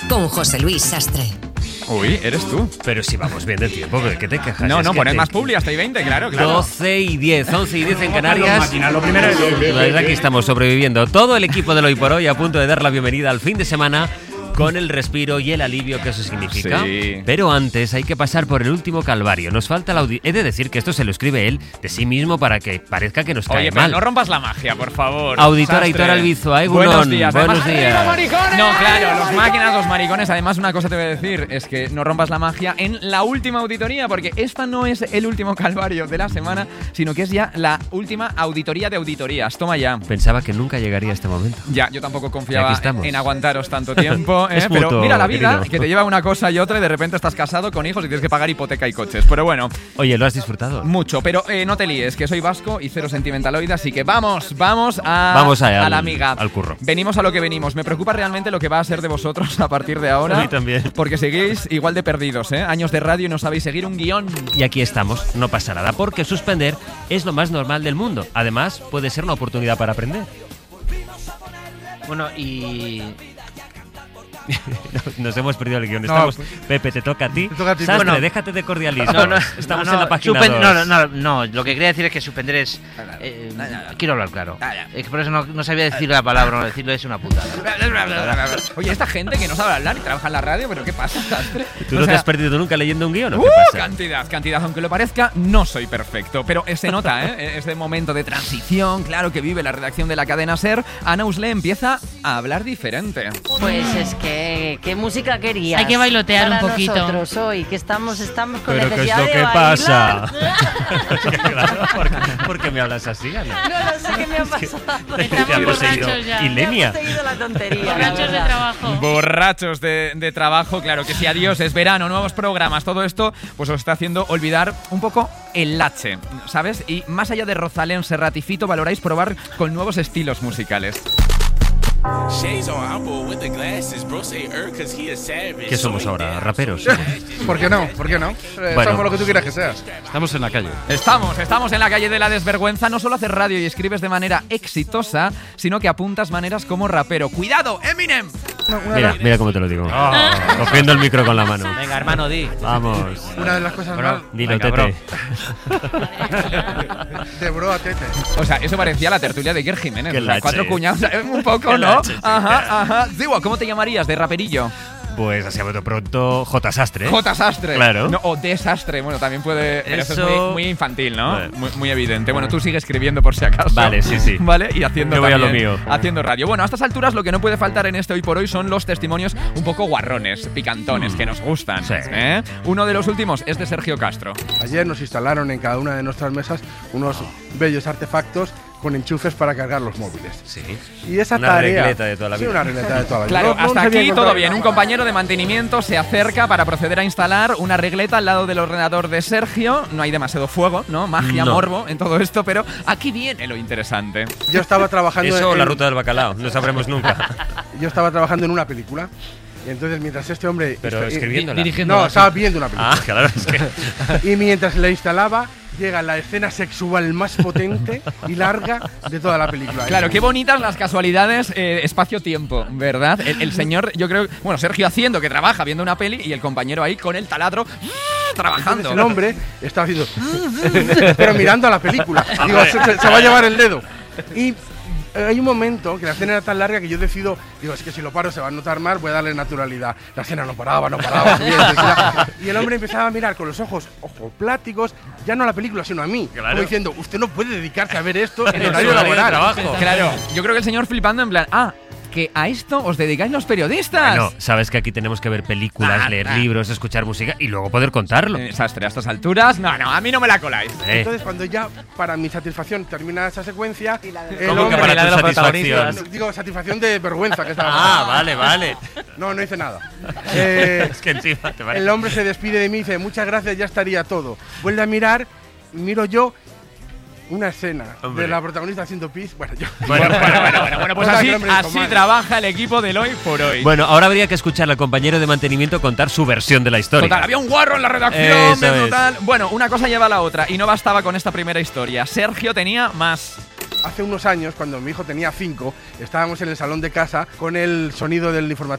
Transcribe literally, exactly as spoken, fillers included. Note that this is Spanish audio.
con José Luis Sastre. Uy, eres tú. Pero si vamos bien de tiempo, ¿qué te quejas? No, es no, que poned te... más publi hasta y veinte, claro, claro. doce y diez, once y diez en Canarias. Máquina, lo primero es... Pues aquí estamos sobreviviendo. Todo el equipo del Hoy por Hoy a punto de dar la bienvenida al fin de semana con el respiro y el alivio que eso significa. Sí. Pero antes hay que pasar por el último calvario. Nos falta la audi- He de decir que esto se lo escribe él de sí mismo para que parezca que nos cae Oye, pero mal. no rompas la magia, por favor. Auditora Sastre. Aitor Albizu, Egunon. Buenos días. Buenos Además, días. ¡maricones! No, claro, los máquinas, los maricones. Además, una cosa te voy a decir, es que no rompas la magia en la última auditoría, porque esta no es el último calvario de la semana, sino que es ya la última auditoría de auditorías. Toma ya. Pensaba que nunca llegaría a este momento. Ya, yo tampoco Y confiaba aquí estamos. en aguantaros tanto tiempo, ¿eh? Es Pero mutuo, mira la vida, querido. que te lleva una cosa y otra y de repente estás casado con hijos y tienes que pagar hipoteca y coches. Pero bueno, Oye, ¿lo has disfrutado? mucho. Pero eh, no te líes, que soy vasco y cero sentimentaloide, así que vamos, vamos a, Vamos a- a al- la amiga. al curro. Venimos a lo que venimos. Me preocupa realmente lo que va a ser de vosotros a partir de ahora. A mí también. Porque seguís igual de perdidos, ¿eh? Años de radio y no sabéis seguir un guión. Y aquí estamos, no pasa nada, porque suspender es lo más normal del mundo. Además, puede ser una oportunidad para aprender. Bueno, y... Nos hemos perdido el guión. No, Estamos, pues- Pepe, te toca a ti. Te toca a ti. Sastre, Bueno. déjate de cordialismo. No, no, Estamos no, en no, la página supen- dos. no, no, no, no, lo que quería decir es que suspender es... eh, quiero hablar claro. Es que por eso no, no sabía decir la palabra, no decirlo es una putada. Oye, esta gente que no sabe hablar y trabaja en la radio, ¿pero qué pasa, Sastre? ¿Tú O no te sea, has perdido nunca leyendo un guión o Uh, qué pasa? cantidad, cantidad. Aunque lo parezca, no soy perfecto. Pero eh, se nota, ¿eh? Este momento de transición, claro, que vive la redacción de la cadena SER. Ana Usle empieza a hablar diferente. Pues es que, ¿qué música querías? Hay que bailotear para un poquito. nosotros hoy, que estamos, estamos con ¿Pero qué es necesidad lo de que bailar. pasa? Claro, ¿por, qué, por qué me hablas así, Ana? No, no sé qué me ha pasado. Te Estamos ha poseído borrachos ya. Ilenia. Me ha poseído la tontería. la Borrachos de verdad. trabajo. Borrachos de, de trabajo, claro que sí, adiós, es verano, nuevos programas, todo esto pues os está haciendo olvidar un poco el lache, ¿sabes? Y más allá de Rosalén, Serratifito, valoráis probar con nuevos estilos musicales. ¿Qué somos ahora? ¿Raperos? ¿Por qué no? ¿Por qué no? Eh, Bueno. somos lo que tú quieras que seas. Estamos en la calle. Estamos, estamos en la calle de la desvergüenza. No solo haces radio y escribes de manera exitosa, sino que apuntas maneras como rapero. ¡Cuidado, Eminem! Mira, mira cómo te lo digo. Cogiendo el micro con la mano. Venga, hermano, di. Vamos. Una de las cosas más Dilo, Venga, Tete. de bro a tete. O sea, eso parecía la tertulia de Iker Jiménez. Qué O sea, lache. cuatro cuñados, ¿eh? Un poco, Qué ¿no? lache, chica. Ajá, ajá. Digo, ¿cómo te llamarías de raperillo? Pues así a bote pronto, J. Sastre. J. Sastre. Claro. No, o desastre. Bueno, también puede. Pero eso, Eso- es muy, muy infantil, ¿no? Vale. Muy, muy evidente. Bueno, tú sigue escribiendo por si acaso. Vale, sí, sí. Vale, y haciendo Yo voy a lo también- mío. Haciendo radio. Bueno, a estas alturas lo que no puede faltar en este Hoy por Hoy son los testimonios un poco guarrones, picantones, que nos gustan. Sí. ¿eh? Uno de los últimos es de Sergio Castro. Ayer nos instalaron en cada una de nuestras mesas unos bellos artefactos con enchufes para cargar los móviles. Sí. Y esa Una tarea. regleta de toda la Sí, vida. una regleta de toda la vida. Claro, No- no hasta se había aquí encontrado todo bien. Un nada. compañero de mantenimiento se acerca para proceder a instalar una regleta al lado del ordenador de Sergio. No hay demasiado fuego, ¿no? Magia, No. morbo en todo esto, pero aquí viene lo interesante. Yo estaba trabajando Eso o en, la ruta del bacalao, no sabremos nunca. yo estaba trabajando en una película. Y entonces mientras este hombre Pero y- escribiéndola. no, estaba viendo una película. Ah, claro, es que. Y mientras la instalaba, llega la escena sexual más potente y larga de toda la película. Claro, qué bonitas las casualidades eh, espacio-tiempo, ¿verdad? El, el señor, yo creo, bueno, Sergio haciendo que trabaja viendo una peli y el compañero ahí con el taladro trabajando. Entonces el hombre estaba haciendo pero mirando a la película. Digo, se, se- se va a llevar el dedo. Y eh, hay un momento que la escena era tan larga que yo decido, digo, es que si lo paro se va a notar mal, voy a darle naturalidad. La escena no paraba, no paraba. subía, subía. Y el hombre empezaba a mirar con los ojos ojopláticos, ya no a la película, sino a mí. Claro. Como diciendo, usted no puede dedicarse a ver esto en En horario su horario de laboral. trabajo. Claro, yo creo que el señor flipando en plan, ah, que a esto os dedicáis los periodistas. No, sabes que aquí tenemos que ver películas, Ah, leer ah. libros, escuchar música y luego poder contarlo. Eh, Sastre, a estas alturas, no, no, a mí no me la coláis. Eh, Entonces, cuando ya, para mi satisfacción, termina esa secuencia, el ¿Cómo que hombre- para la de tu los satisfacción? protagonistas. Digo, satisfacción de vergüenza que estaba. Ah, vale, vale. No, no hice nada. Eh, Es que encima te parece. el hombre se despide de mí y dice, muchas gracias, ya estaría todo. Vuelve a mirar, miro yo una escena Hombre. de la protagonista haciendo pis. Bueno, yo. Bueno, bueno, bueno, bueno, bueno, pues Otra así, que el hombre dijo, así "Madre". trabaja el equipo del Hoy por Hoy. Bueno, ahora habría que escuchar al compañero de mantenimiento contar su versión de la historia. Total, había un guarro en la redacción, Eso de es. total. Bueno, una cosa lleva a la otra y no bastaba con esta primera historia. Sergio tenía más. Hace unos años, cuando mi hijo tenía cinco, estábamos en el salón de casa con el sonido del informativo